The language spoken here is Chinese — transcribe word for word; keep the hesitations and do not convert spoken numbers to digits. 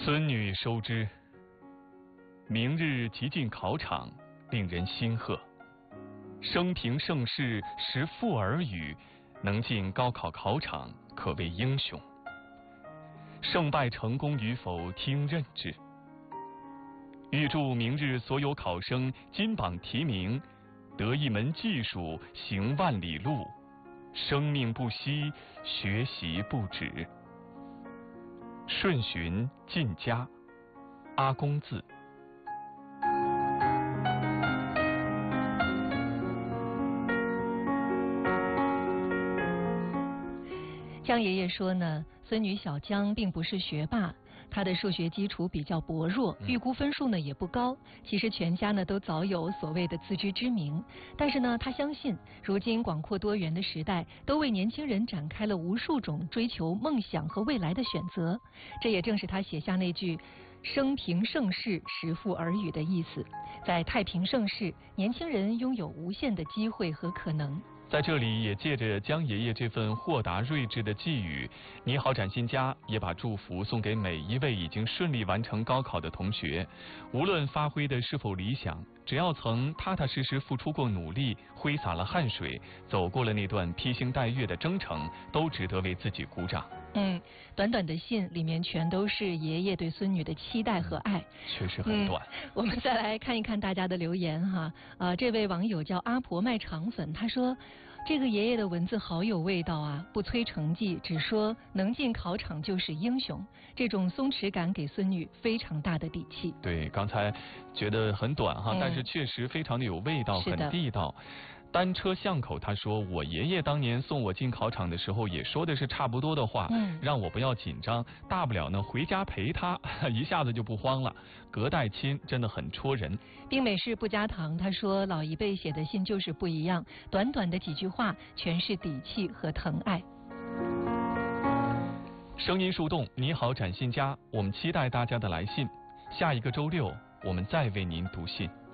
孙女收之，明日即进考场，令人心贺。生平盛世，识富而语，能进高考考场，可谓英雄。胜败成功与否，听任之。预祝明日所有考生金榜题名，得一门技术，行万里路，生命不息，学习不止。顺循晋家，阿公字。 江爷爷说呢，孙女小江并不是学霸，她的数学基础比较薄弱，预估分数呢也不高。其实全家呢都早有所谓的自知之明，但是呢，她相信如今广阔多元的时代，都为年轻人展开了无数种追求梦想和未来的选择。这也正是她写下那句“生平盛世，识富而语”的意思。在太平盛世，年轻人拥有无限的机会和可能。 在这里也借着江爷爷这份豁达睿智的寄语，你好崭新家也把祝福送给每一位已经顺利完成高考的同学。无论发挥的是否理想，只要曾踏踏实实付出过努力，挥洒了汗水，走过了那段披星戴月的征程，都值得为自己鼓掌。 嗯，短短的信里面全都是爷爷对孙女的期待和爱， 确实很短。 嗯、我们再来看一看大家的留言哈。呃，这位网友叫阿婆卖肠粉，他说这个爷爷的文字好有味道啊，不催成绩，只说能进考场就是英雄，这种松弛感给孙女非常大的底气。 对，刚才觉得很短哈、嗯，但是确实非常的有味道，很地道。单车巷口他说，我爷爷当年送我进考场的时候也说的是差不多的话，嗯、让我不要紧张，大不了呢回家陪他，一下子就不慌了。隔代亲真的很戳人。 冰美式不加糖他说，老一辈写的信就是不一样，短短的几句话全是底气和疼爱。 声音树洞，你好崭新家，我们期待大家的来信。下一个周六我们再为您读信。